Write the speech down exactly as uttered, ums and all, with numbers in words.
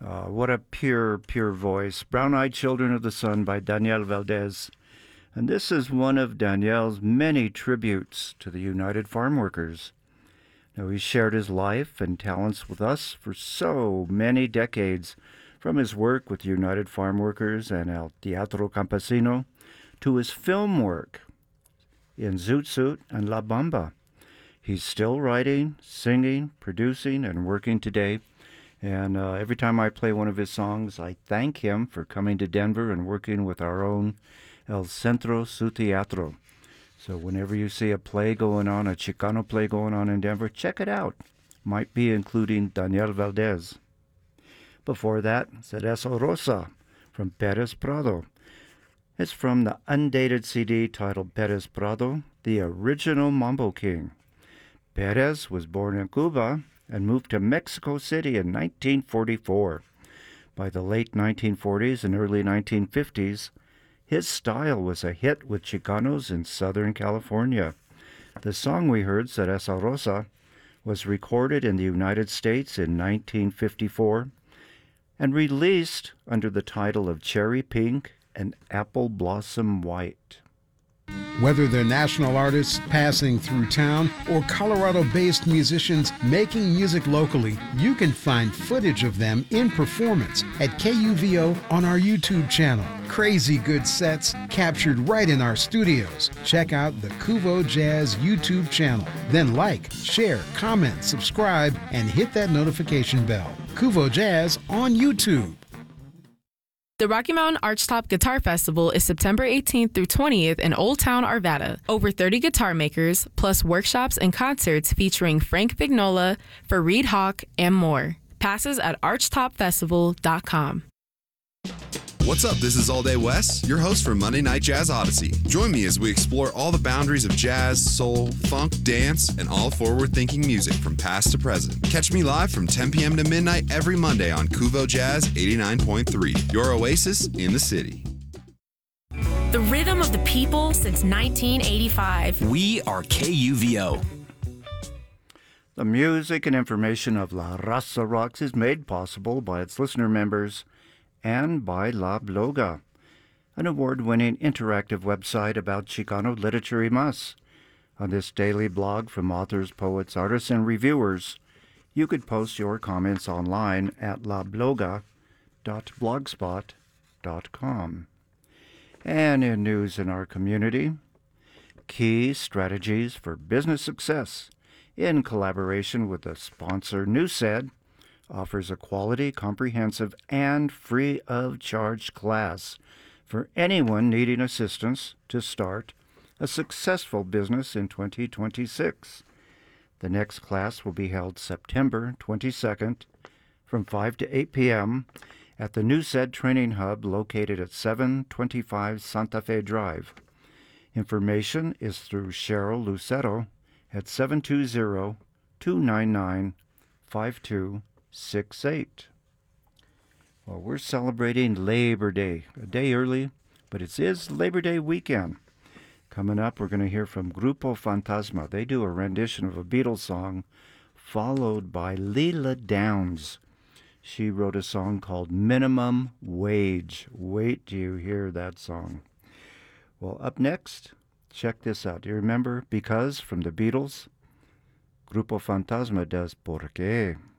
Uh, what a pure, pure voice. Brown-Eyed Children of the Sun by Daniel Valdez. And this is one of Daniel's many tributes to the United Farm Workers. Now, he shared his life and talents with us for so many decades, from his work with United Farm Workers and El Teatro Campesino to his film work in Zoot Suit and La Bamba. He's still writing, singing, producing, and working today. And uh, every time I play one of his songs, I thank him for coming to Denver and working with our own El Centro Su Teatro. So whenever you see a play going on, a Chicano play going on in Denver, check it out. Might be including Daniel Valdez. Before that, Cerezo Rosa from Perez Prado. It's from the undated C D titled Perez Prado, the original Mambo King. Perez was born in Cuba and moved to Mexico City in nineteen forty-four. By the late nineteen forties and early nineteen fifties, his style was a hit with Chicanos in Southern California. The song we heard, Cerezo Rosa, was recorded in the United States in nineteen fifty-four and released under the title of Cherry Pink and Apple Blossom White. Whether they're national artists passing through town or Colorado-based musicians making music locally, you can find footage of them in performance at K U V O on our YouTube channel. Crazy good sets captured right in our studios. Check out the Kuvo Jazz YouTube channel. Then like, share, comment, subscribe, and hit that notification bell. Kuvo Jazz on YouTube. The Rocky Mountain Archtop Guitar Festival is September eighteenth through twentieth in Old Town, Arvada. Over thirty guitar makers, plus workshops and concerts featuring Frank Vignola, Fareed Hawk, and more. Passes at archtop festival dot com. What's up? This is All Day Wes, your host for Monday Night Jazz Odyssey. Join me as we explore all the boundaries of jazz, soul, funk, dance, and all forward-thinking music from past to present. Catch me live from ten p.m. to midnight every Monday on Kuvo Jazz eighty-nine point three, your oasis in the city. The rhythm of the people since nineteen eighty-five. We are K U V O. The music and information of La Raza Rocks is made possible by its listener members and by La Bloga, an award-winning interactive website about Chicano literature y más. On this daily blog from authors, poets, artists, and reviewers, you could post your comments online at la bloga dot blogspot dot com. And in news in our community, key strategies for business success, in collaboration with the sponsor Newsed, offers a quality, comprehensive, and free-of-charge class for anyone needing assistance to start a successful business in twenty twenty-six. The next class will be held September twenty-second from five to eight p.m. at the Newsed Training Hub located at seven twenty-five Santa Fe Drive. Information is through Cheryl Lucero at seven two zero, two nine nine, five two six eight. Well, we're celebrating Labor Day, a day early, but it is Labor Day weekend. Coming up, we're going to hear from Grupo Fantasma. They do a rendition of a Beatles song, followed by Leela Downs. She wrote a song called Minimum Wage. Wait till you hear that song. Well, up next, check this out. Do you remember Because from the Beatles? Grupo Fantasma does Por Qué.